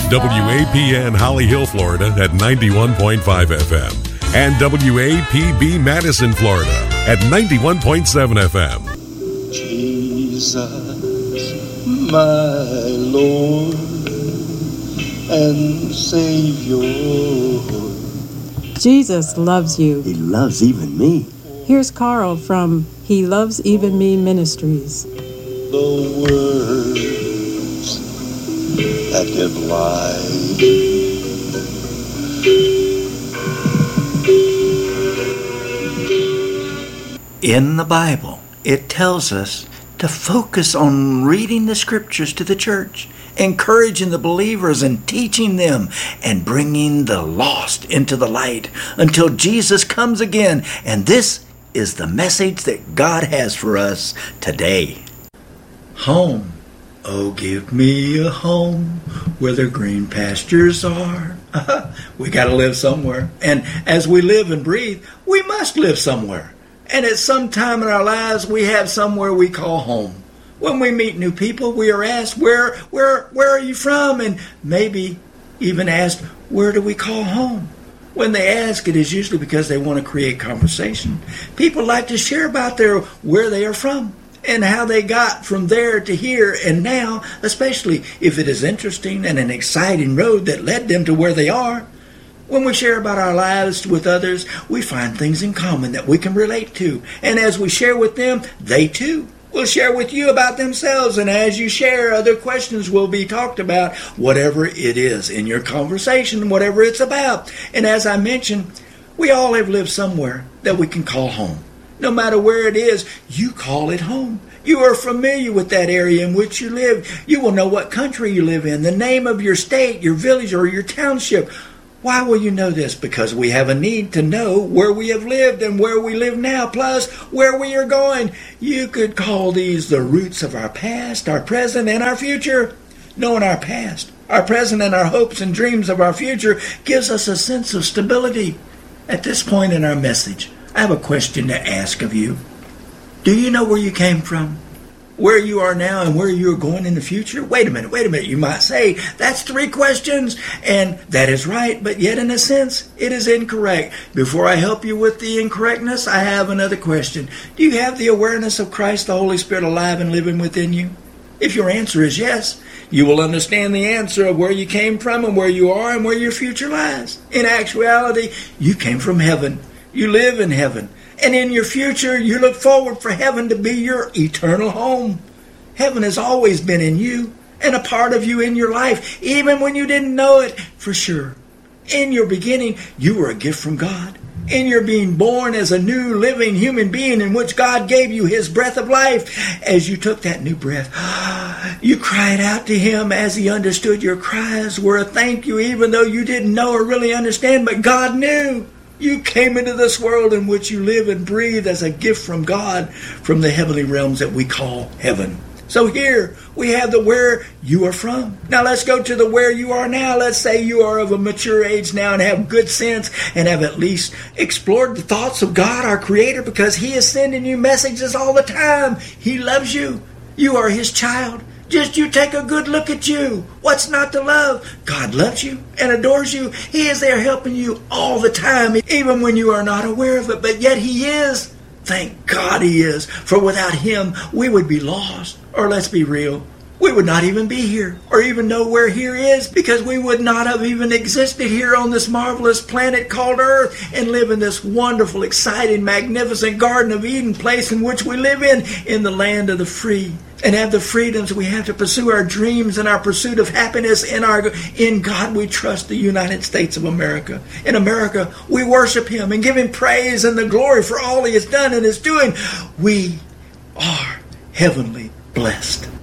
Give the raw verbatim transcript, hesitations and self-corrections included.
W A P N Holly Hill, Florida at ninety-one point five F M and W A P B Madison, Florida at ninety-one point seven F M. Jesus, my Lord and Savior. Jesus loves you. He loves even me. Here's Carl from He Loves Even Me Ministries. The words that give life, in the Bible, it tells us to focus on reading the scriptures to the church, encouraging the believers and teaching them, and bringing the lost into the light until Jesus comes again. And this is the message that God has for us today. Home. Oh, give me a home where the green pastures are. We got to live somewhere. And as we live and breathe, we must live somewhere. And at some time in our lives, we have somewhere we call home. When we meet new people, we are asked, where, where, where are you from? And maybe even asked, where do we call home? When they ask, it is usually because they want to create conversation. People like to share about their where they are from and how they got from there to here and now, especially if it is interesting and an exciting road that led them to where they are. When we share about our lives with others, we find things in common that we can relate to. And as we share with them, they too will share with you about themselves. And as you share, other questions will be talked about, whatever it is in your conversation, whatever it's about. And as I mentioned, we all have lived somewhere that we can call home. No matter where it is, you call it home. You are familiar with that area in which you live. You will know what country you live in, the name of your state, your village, or your township. Why will you know this? Because we have a need to know where we have lived and where we live now, plus where we are going. You could call these the roots of our past, our present, and our future. Knowing our past, our present, and our hopes and dreams of our future gives us a sense of stability. At this point in our message, I have a question to ask of you. Do you know where you came from? Where you are now and where you are going in the future? Wait a minute, wait a minute, you might say, that's three questions, and that is right, but yet in a sense, it is incorrect. Before I help you with the incorrectness, I have another question. Do you have the awareness of Christ, the Holy Spirit, alive and living within you? If your answer is yes, you will understand the answer of where you came from and where you are and where your future lies. In actuality, you came from heaven. You live in heaven. And in your future, you look forward for heaven to be your eternal home. Heaven has always been in you and a part of you in your life, even when you didn't know it for sure. In your beginning, you were a gift from God. In your being born as a new living human being in which God gave you his breath of life. As you took that new breath, you cried out to him as he understood. Your cries were a thank you, even though you didn't know or really understand, but God knew. You came into this world in which you live and breathe as a gift from God, from the heavenly realms that we call heaven. So here we have the where you are from. Now let's go to the where you are now. Let's say you are of a mature age now and have good sense and have at least explored the thoughts of God, our Creator, because he is sending you messages all the time. He loves you. You are his child. Just you take a good look at you. What's not to love? God loves you and adores you. He is there helping you all the time, even when you are not aware of it. But yet he is. Thank God he is. For without him, we would be lost. Or let's be real, we would not even be here or even know where here is, because we would not have even existed here on this marvelous planet called Earth and live in this wonderful, exciting, magnificent Garden of Eden place in which we live in, in the land of the free, and have the freedoms we have to pursue our dreams and our pursuit of happiness in our in God we trust, the United States of America. In America, we worship him and give him praise and the glory for all he has done and is doing. We are heavenly blessed.